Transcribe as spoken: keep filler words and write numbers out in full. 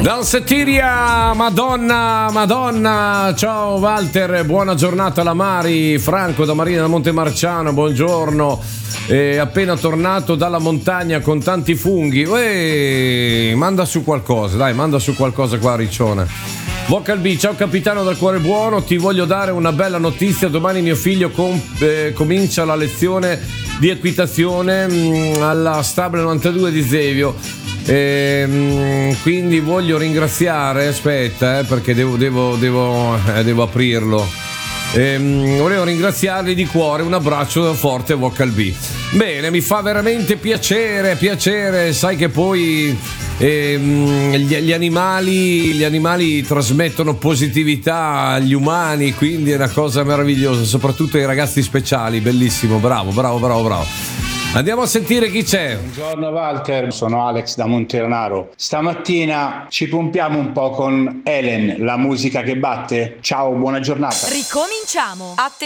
Danzettiria, Madonna, Madonna, ciao Walter, buona giornata alla Mari, Franco da Marina da Montemarciano, buongiorno, è appena tornato dalla montagna con tanti funghi, Uè, manda su qualcosa, dai, manda su qualcosa qua Riccione. Vocal B, ciao capitano dal cuore buono, ti voglio dare una bella notizia, domani mio figlio com- eh, comincia la lezione di equitazione mh, alla Stable novantadue di Zevio. E, quindi voglio ringraziare, aspetta eh, perché devo, devo, devo, eh, devo aprirlo. E, volevo ringraziarli di cuore, un abbraccio forte a Vocal B. Bene, mi fa veramente piacere, piacere, sai che poi eh, gli, gli animali gli animali trasmettono positività agli umani, quindi è una cosa meravigliosa, soprattutto ai ragazzi speciali, bellissimo, bravo, bravo, bravo, bravo. Andiamo a sentire chi c'è. Buongiorno Walter, sono Alex da Monteronaro. Stamattina ci pompiamo un po' con Helen, la musica che batte. Ciao, buona giornata. Ricominciamo. Attenzione.